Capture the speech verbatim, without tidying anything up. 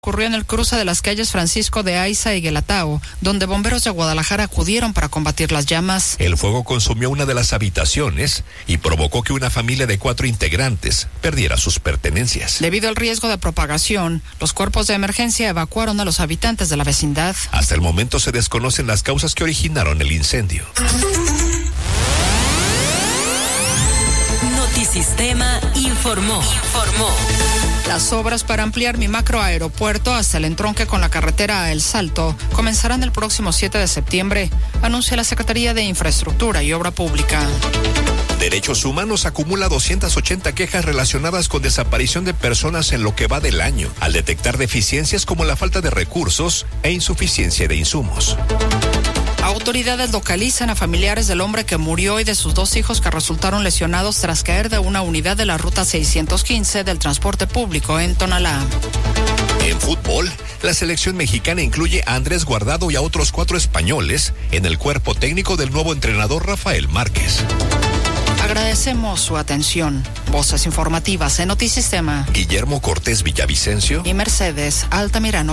Ocurrió en el cruce de las calles Francisco de Aiza y Guelatao, donde bomberos de Guadalajara acudieron para combatir las llamas. El fuego consumió una de las habitaciones y provocó que una familia de cuatro integrantes perdiera sus pertenencias. Debido al riesgo de propagación, los cuerpos de emergencia evacuaron a los habitantes de la vecindad. Hasta el momento se desconocen las causas que originaron el incendio. Notisistema informó. Informó. Las obras para ampliar mi macroaeropuerto hasta el entronque con la carretera a El Salto comenzarán el próximo siete de septiembre, anuncia la Secretaría de Infraestructura y Obra Pública. Derechos Humanos acumula doscientas ochenta quejas relacionadas con desaparición de personas en lo que va del año, al detectar deficiencias como la falta de recursos e insuficiencia de insumos. Autoridades localizan a familiares del hombre que murió y de sus dos hijos que resultaron lesionados tras caer de una unidad de la ruta seiscientos quince del transporte público en Tonalá. En fútbol, la selección mexicana incluye a Andrés Guardado y a otros cuatro españoles en el cuerpo técnico del nuevo entrenador Rafael Márquez. Agradecemos su atención. Voces informativas en Notisistema. Guillermo Cortés Villavicencio y Mercedes Altamirano.